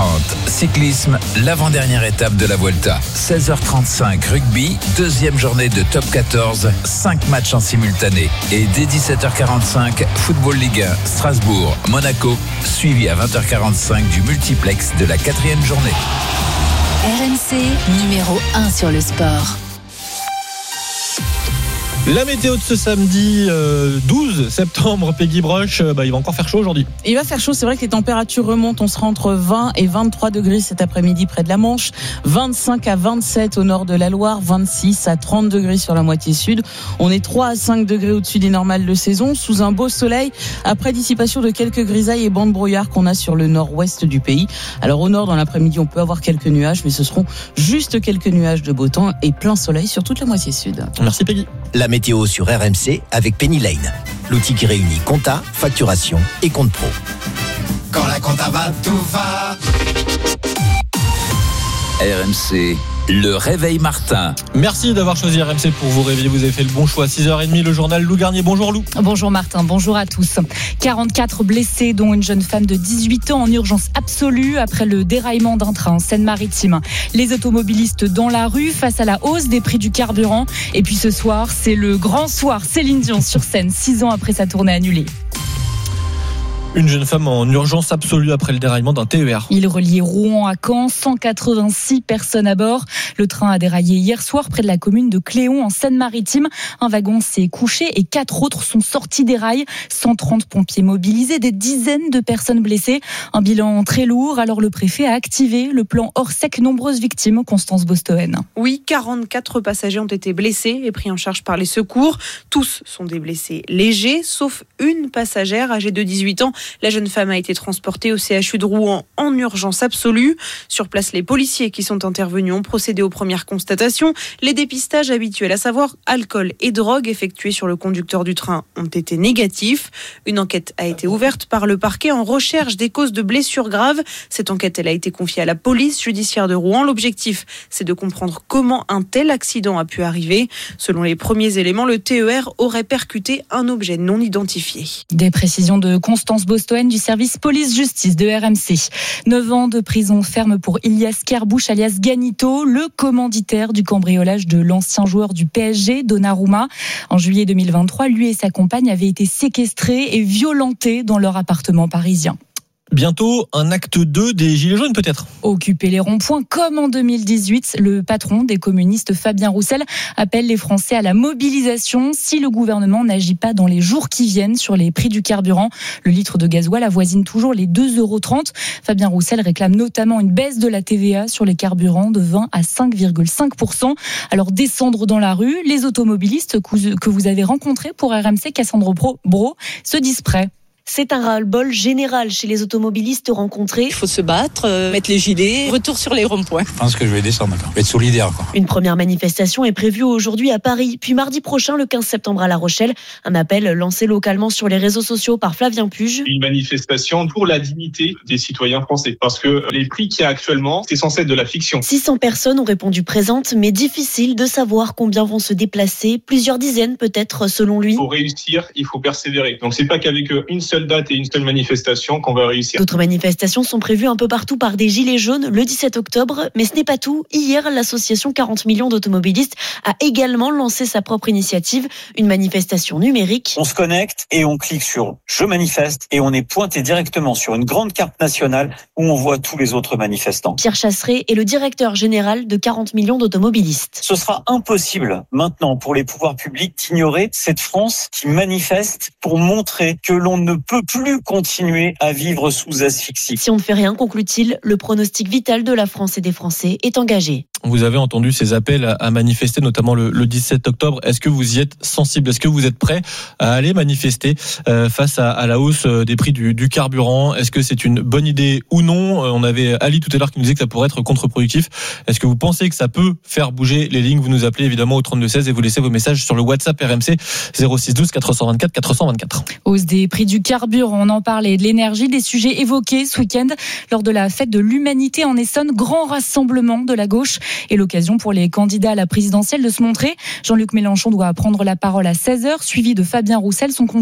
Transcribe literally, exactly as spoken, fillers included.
trente, cyclisme, l'avant-dernière étape de la Vuelta. seize heures trente-cinq, rugby, deuxième journée de top quatorze, cinq matchs en simultané. Et dès dix-sept heures quarante-cinq, football Ligue un, Strasbourg, Monaco, suivi à vingt heures quarante-cinq du multiplex de la quatrième journée. R M C, numéro un sur le sport. La météo de ce samedi euh, douze septembre, Peggy Broche, euh, bah, il va encore faire chaud aujourd'hui. Il va faire chaud, c'est vrai que les températures remontent. On sera entre vingt et vingt-trois degrés cet après-midi près de la Manche, vingt-cinq à vingt-sept au nord de la Loire, vingt-six à trente degrés sur la moitié sud. On est trois à cinq degrés au-dessus des normales de saison, sous un beau soleil, après dissipation de quelques grisailles et bancs de brouillard qu'on a sur le nord-ouest du pays. Alors au nord, dans l'après-midi, on peut avoir quelques nuages, mais ce seront juste quelques nuages de beau temps et plein soleil sur toute la moitié sud. Merci Peggy. La météo sur R M C avec Penny Lane, l'outil qui réunit compta, facturation et compte pro. Quand la compta va, tout va. R M C, le réveil Martin. Merci d'avoir choisi R M C pour vous réveiller. Vous avez fait le bon choix. six heures trente, le journal Lou Garnier. Bonjour Lou. Bonjour Martin, bonjour à tous. quarante-quatre blessés, dont une jeune femme de dix-huit ans en urgence absolue après le déraillement d'un train en Seine-Maritime. Les automobilistes dans la rue face à la hausse des prix du carburant. Et puis ce soir, c'est le grand soir Céline Dion sur scène, six ans après sa tournée annulée. Une jeune femme en urgence absolue après le déraillement d'un T E R. Il reliait Rouen à Caen, cent quatre-vingt-six personnes à bord. Le train a déraillé hier soir près de la commune de Cléon en Seine-Maritime. Un wagon s'est couché et quatre autres sont sortis des rails. cent trente pompiers mobilisés, des dizaines de personnes blessées. Un bilan très lourd. Alors le préfet a activé le plan Orsec. Nombreuses victimes. Constance Bostoen. Oui, quarante-quatre passagers ont été blessés et pris en charge par les secours. Tous sont des blessés légers, sauf une passagère âgée de dix-huit ans. La jeune femme a été transportée au C H U de Rouen en urgence absolue. Sur place, les policiers qui sont intervenus ont procédé aux premières constatations. Les dépistages habituels, à savoir alcool et drogue, effectués sur le conducteur du train, ont été négatifs. Une enquête a été ouverte par le parquet en recherche des causes de blessures graves. Cette enquête, elle a été confiée à la police judiciaire de Rouen. L'objectif, c'est de comprendre comment un tel accident a pu arriver. Selon les premiers éléments, le T E R aurait percuté un objet non identifié. Des précisions de Constance Bostoen du service police-justice de R M C. neuf ans de prison ferme pour Ilias Kerbouche alias Ganito, le commanditaire du cambriolage de l'ancien joueur du P S G, Donnarumma. En juillet deux mille vingt-trois, lui et sa compagne avaient été séquestrés et violentés dans leur appartement parisien. Bientôt, un acte deux des Gilets jaunes peut-être. Occuper les ronds-points comme en deux mille dix-huit, le patron des communistes Fabien Roussel appelle les Français à la mobilisation si le gouvernement n'agit pas dans les jours qui viennent sur les prix du carburant. Le litre de gasoil avoisine toujours les deux euros trente. Fabien Roussel réclame notamment une baisse de la T V A sur les carburants de vingt à cinq virgule cinq pour cent. Alors descendre dans la rue, les automobilistes que vous avez rencontrés pour R M C, Cassandre Bro, se disent prêts. C'est un ras-le-bol général chez les automobilistes rencontrés. Il faut se battre, euh, mettre les gilets, retour sur les ronds-points. Je pense que je vais descendre, quoi. Je vais être solidaire, quoi. Une première manifestation est prévue aujourd'hui à Paris, puis mardi prochain, le quinze septembre à La Rochelle. Un appel lancé localement sur les réseaux sociaux par Flavien Puge. Une manifestation pour la dignité des citoyens français. Parce que les prix qu'il y a actuellement, c'est censé être de la fiction. six cents personnes ont répondu présentes, mais difficile de savoir combien vont se déplacer. Plusieurs dizaines peut-être, selon lui. Pour réussir, il faut persévérer. Donc c'est pas qu'avec une seule seule date et une seule manifestation qu'on va réussir. D'autres manifestations sont prévues un peu partout par des gilets jaunes le dix-sept octobre, mais ce n'est pas tout. Hier, l'association quarante millions d'automobilistes a également lancé sa propre initiative, une manifestation numérique. On se connecte et on clique sur « Je manifeste » et on est pointé directement sur une grande carte nationale où on voit tous les autres manifestants. Pierre Chasseret est le directeur général de quarante millions d'automobilistes. Ce sera impossible maintenant pour les pouvoirs publics d'ignorer cette France qui manifeste pour montrer que l'on ne peut plus continuer à vivre sous asphyxie. Si on ne fait rien, conclut-il, le pronostic vital de la France et des Français est engagé. Vous avez entendu ces appels à manifester, notamment le, le dix-sept octobre. Est-ce que vous y êtes sensible ? Est-ce que vous êtes prêt à aller manifester euh, face à, à la hausse des prix du, du carburant ? Est-ce que c'est une bonne idée ou non ? On avait Ali tout à l'heure qui nous disait que ça pourrait être contre-productif. Est-ce que vous pensez que ça peut faire bouger les lignes ? Vous nous appelez évidemment au trente-deux seize et vous laissez vos messages sur le WhatsApp R M C zéro six douze quatre cent vingt-quatre quatre cent vingt-quatre. Hausse des prix du carburant, on en parlait, de l'énergie, des sujets évoqués ce week-end lors de la fête de l'humanité en Essonne, grand rassemblement de la gauche et l'occasion pour les candidats à la présidentielle de se montrer. Jean-Luc Mélenchon doit prendre la parole à seize heures, suivi de Fabien Roussel, son